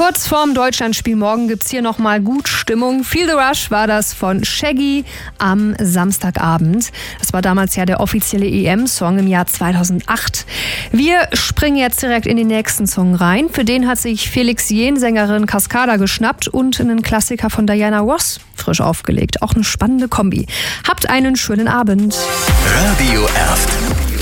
Kurz vorm Deutschlandspiel morgen gibt's hier nochmal gut Stimmung. Feel the Rush war das von Shaggy am Samstagabend. Das war damals ja der offizielle EM-Song im Jahr 2008. Wir springen jetzt direkt in den nächsten Song rein. Für den hat sich Felix Jähn, Sängerin Cascada, geschnappt und einen Klassiker von Diana Ross frisch aufgelegt. Auch eine spannende Kombi. Habt einen schönen Abend. Radio Erft.